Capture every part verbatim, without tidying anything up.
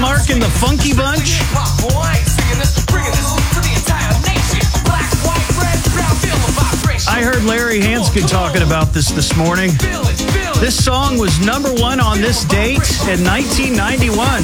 Mark and the Funky Bunch. I heard Larry Hanskin talking about this this morning. This song was number one on this date in nineteen ninety-one.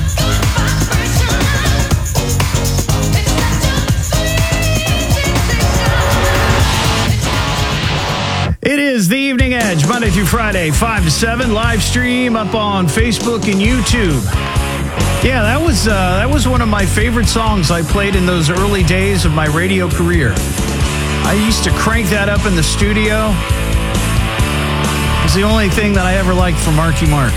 It is the Evening Edge, Monday through Friday, five to seven, live stream up on Facebook and YouTube. Yeah, that was uh, that was one of my favorite songs I played in those early days of my radio career. I used to crank that up in the studio. It's the only thing that I ever liked from Marky Mark.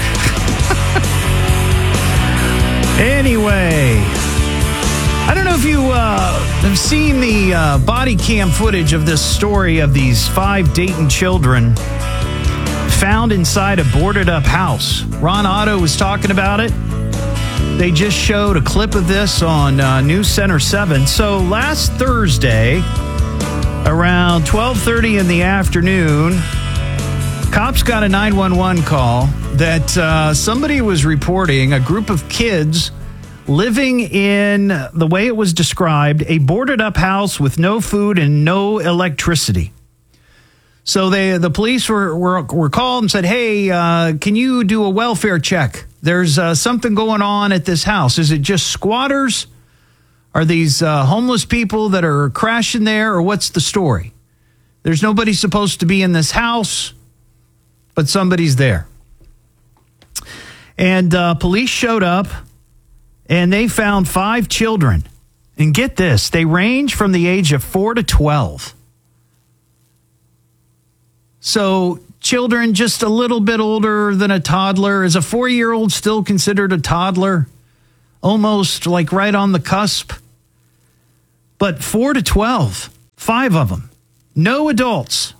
Anyway, I don't know if you uh, have seen the uh, body cam footage of this story of these five Dayton children found inside a boarded up house. Ron Otto was talking about it. They just showed a clip of this on uh, News Center seven. So last Thursday, around twelve thirty in the afternoon, cops got a nine one one call that uh, somebody was reporting a group of kids living in, the way it was described, a boarded up house with no food and no electricity. So they, the police were, were, were called and said, hey, uh, can you do a welfare check? There's uh, something going on at this house. Is it just squatters? Are these uh, homeless people that are crashing there, or what's the story? There's nobody supposed to be in this house, but somebody's there. And uh, police showed up, and they found five children. And get this, they range from the age of four to twelve. So children just a little bit older than a toddler. Is a four-year-old still considered a toddler? Almost like right on the cusp. But four to twelve, five of them. No adults.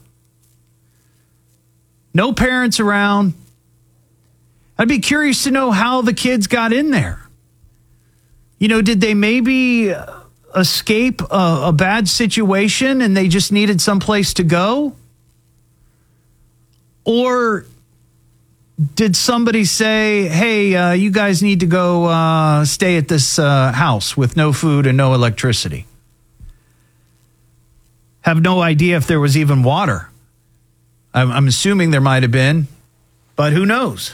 No parents around. I'd be curious to know how the kids got in there. You know, did they maybe escape a, a bad situation and they just needed someplace to go? Or did somebody say, hey, uh, you guys need to go uh, stay at this uh, house with no food and no electricity? Have no idea if there was even water. I'm, I'm assuming there might have been, but who knows?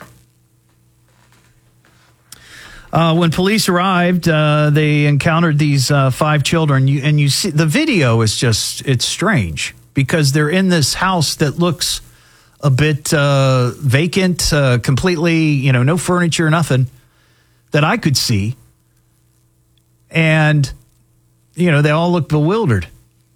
Uh, when police arrived, uh, they encountered these uh, five children, you, and you see the video is just, it's strange because they're in this house that looks a bit uh, vacant, uh, completely, you know, no furniture, nothing that I could see. And, you know, they all look bewildered.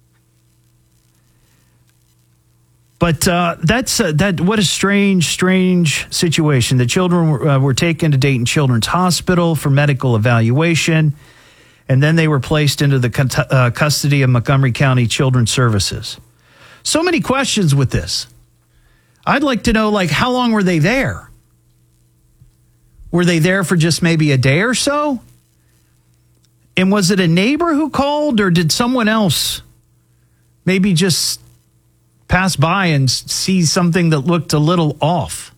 But uh, that's uh, that. What a strange, strange situation. The children were, uh, were taken to Dayton Children's Hospital for medical evaluation, and then they were placed into the cu- uh, custody of Montgomery County Children's Services. So many questions with this. I'd like to know, like, how long were they there? Were they there for just maybe a day or so? And was it a neighbor who called, or did someone else maybe just pass by and see something that looked a little off?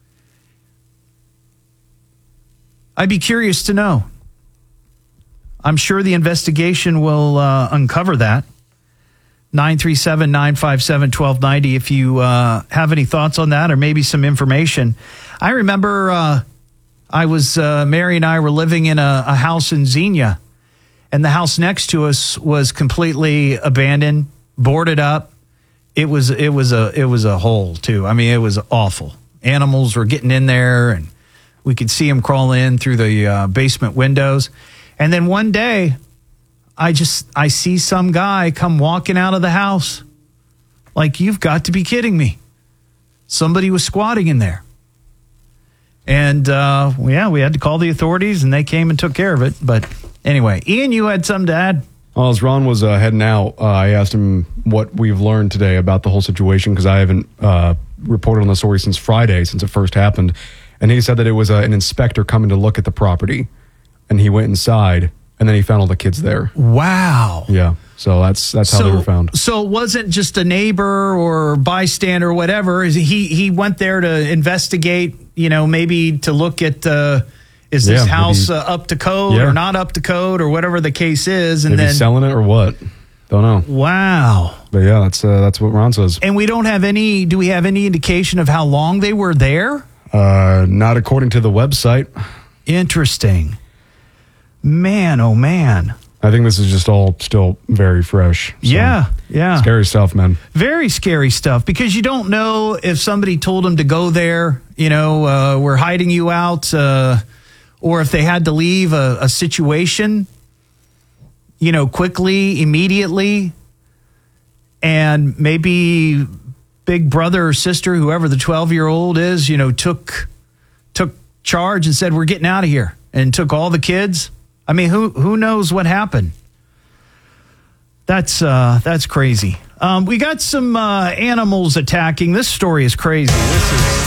I'd be curious to know. I'm sure the investigation will uh, uncover that. nine three seven, nine five seven, one two nine zero if you uh, have any thoughts on that or maybe some information. I remember uh, I was, uh, Mary and I were living in a, a house in Xenia, and the house next to us was completely abandoned, boarded up. It was it was a it was a hole too. I mean, it was awful. Animals were getting in there, and we could see them crawl in through the uh, basement windows. And then one day, I just I see some guy come walking out of the house. Like, you've got to be kidding me! Somebody was squatting in there. And uh, yeah, we had to call the authorities, and they came and took care of it. But anyway, Ian, you had something to add? Well, as Ron was uh, heading out, uh, I asked him what we've learned today about the whole situation, because I haven't uh, reported on the story since Friday, since it first happened. And he said that it was uh, an inspector coming to look at the property, and he went inside, and then he found all the kids there. Wow. Yeah. So that's that's how so, they were found. So it wasn't just a neighbor or bystander or whatever. He he went there to investigate, you know, maybe to look at uh, Is this Yeah, house maybe- uh, up to code Yeah. or not up to code or whatever the case is? And Maybe then, selling it or what? Don't know. wow. But yeah, that's uh, that's what Ron says. And we don't have any, do we have any indication of how long they were there? Uh, not according to the website. Interesting. Man, oh man. I think this is just all still very fresh. So, Yeah, yeah. Scary stuff, man. Very scary stuff because you don't know if somebody told them to go there, you know, uh, we're hiding you out, uh, or if they had to leave a, a situation, you know, quickly, immediately, and maybe big brother or sister, whoever the twelve-year-old is, you know, took took charge and said, we're getting out of here, and took all the kids. I mean, who who knows what happened? That's uh, that's crazy. Um, we got some uh, animals attacking. This story is crazy. This is